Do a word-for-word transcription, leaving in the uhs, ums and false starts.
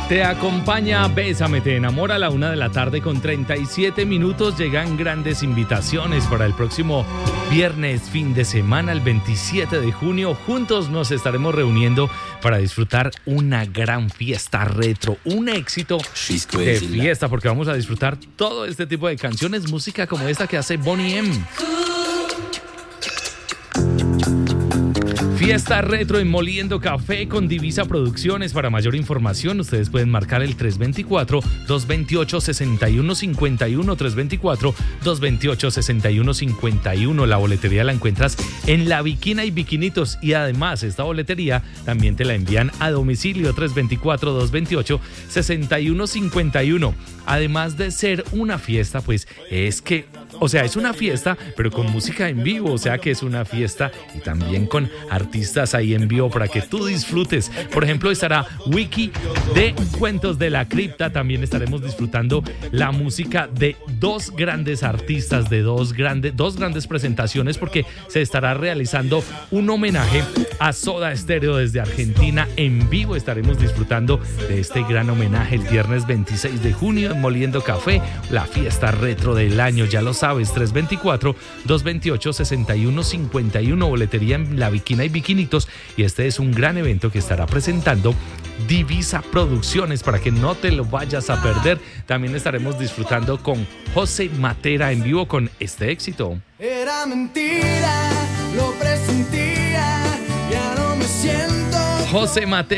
Te acompaña Bésame, te enamora a la una de la tarde con treinta y siete minutos. Llegan grandes invitaciones para el próximo viernes, fin de semana, el veintisiete de junio. Juntos nos estaremos reuniendo para disfrutar una gran fiesta retro, un éxito de fiesta, porque vamos a disfrutar todo este tipo de canciones, música como esta que hace Boney M. Fiesta retro en Moliendo Café con Divisa Producciones. Para mayor información, ustedes pueden marcar el tres dos cuatro, dos dos ocho, seis uno cinco uno, tres dos cuatro, dos dos ocho, seis uno cinco uno. La boletería la encuentras en La Bikina y Bikinitos, y además esta boletería también te la envían a domicilio, tres dos cuatro, dos dos ocho, seis uno cinco uno. Además de ser una fiesta, pues es que, o sea, es una fiesta, pero con música en vivo, o sea que es una fiesta y también con artistas ahí en vivo para que tú disfrutes. Por ejemplo, estará Wiki de Cuentos de la Cripta. También estaremos disfrutando la música de dos grandes artistas, de dos grandes, dos grandes presentaciones, porque se estará realizando un homenaje a Soda Stereo desde Argentina. En vivo estaremos disfrutando de este gran homenaje el viernes veintiséis de junio en Moliendo Café, la fiesta retro del año, ya lo sabes, tres dos cuatro, dos dos ocho, seis uno cinco uno, boletería en La Bikina y Bikinitos, y este es un gran evento que estará presentando Divisa Producciones para que no te lo vayas a perder. También estaremos disfrutando con José Matera en vivo con este éxito. Era mentira, lo presentía, ya no me siento. José Matera